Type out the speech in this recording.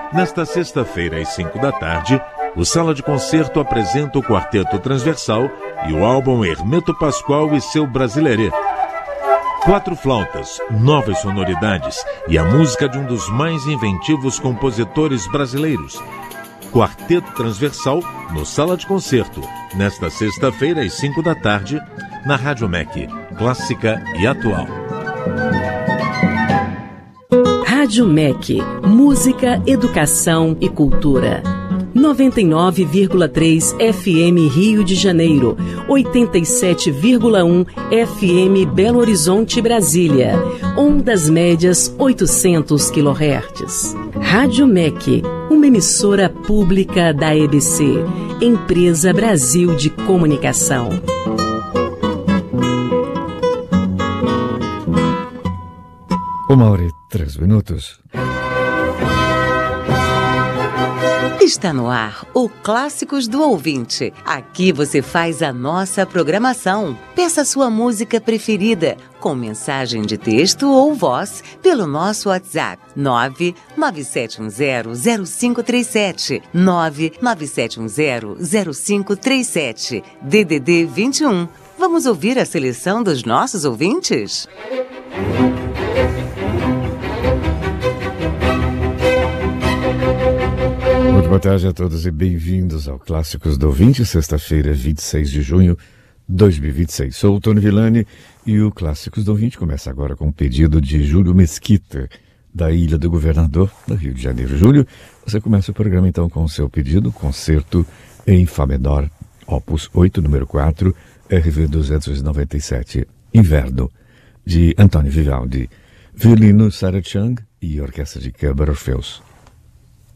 Nesta sexta-feira, às 5 da tarde, o Sala de Concerto apresenta o Quarteto Transversal e o álbum Hermeto Pascoal e seu Brasileirê. 4 flautas, novas sonoridades e a música de um dos mais inventivos compositores brasileiros. Quarteto Transversal no Sala de Concerto, nesta sexta-feira, às 5 da tarde, na Rádio MEC, clássica e atual. Rádio MEC, música, educação e cultura. 99,3 FM Rio de Janeiro, 87,1 FM Belo Horizonte, Brasília, ondas médias 800 kHz. Rádio MEC, uma emissora pública da EBC, Empresa Brasil de Comunicação. 1h03. Está no ar o Clássicos do Ouvinte. Aqui você faz a nossa programação. Peça sua música preferida, com mensagem de texto ou voz, pelo nosso WhatsApp 997100537, 997100537, DDD 21. Vamos ouvir a seleção dos nossos ouvintes? Muito boa tarde a todos e bem-vindos ao Clássicos do Ouvinte, sexta-feira, 26 de junho de 2026. Sou o Tony Villani e o Clássicos do Ouvinte começa agora com um pedido de Júlio Mesquita, da Ilha do Governador, no Rio de Janeiro. Júlio, você começa o programa então com o seu pedido, concerto em Fá menor, opus 8, número 4, RV 297, Inverno, de Antônio Vivaldi, violino Sarah Chang e orquestra de câmara Orfeus.